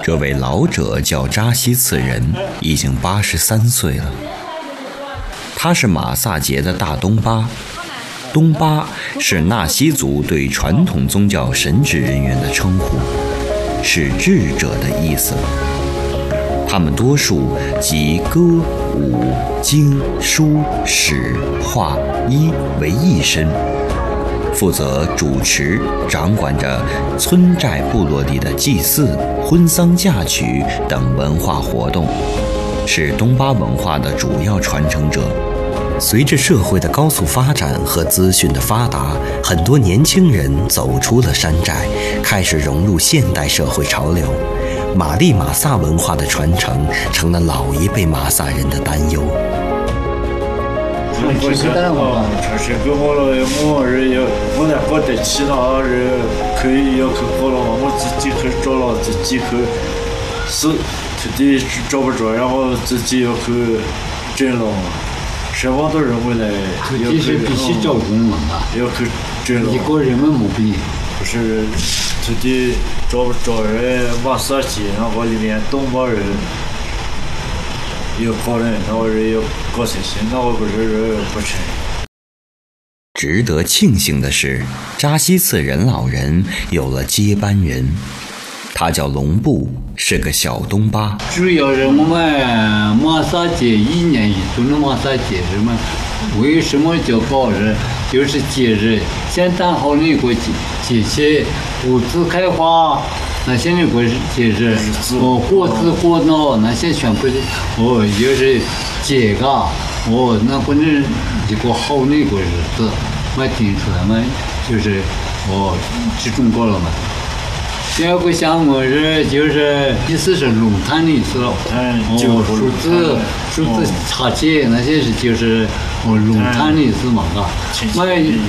这位老者叫扎西次仁，已经83岁了。他是马萨节的大东巴。东巴是纳西族对传统宗教神职人员的称呼，是智者的意思。他们多数集歌、舞、经、书、史、画、医为一身，负责主持、掌管着村寨部落里的祭祀、婚丧嫁娶等文化活动，是东巴文化的主要传承者。随着社会的高速发展和资讯的发达，很多年轻人走出了山寨，开始融入现代社会潮流。玛丽马萨文化的传承成了老一辈马萨人的担忧。 我现在城市跟我人要，我在搞得其他人可以要去搞了嘛，我自己去找了，自己去是土地找不着，然后自己要去整了。什么都认为来， 土地是必须找工嘛， 要去整了。 一个人们没必不是土地找不着人，马萨节，然后里面东巴人有搞人，然后人要搞才行，那我不是人不成。 值得庆幸的是，扎西次仁老人有了接班人，他叫龙布，是个小东巴。 主要是我们马萨节1年1度的马萨节日嘛，为什么叫搞日？就是节日，先谈好了一个节气，物资开花，那些那个节日，果子果脑那些全部就是节嘎，那可能一个好那个日子，我定出来嘛，就是集中搞了嘛。第二个项目就是意思是龙潭的意思了，数字茶节那些是就是龙潭的意思嘛，嘎。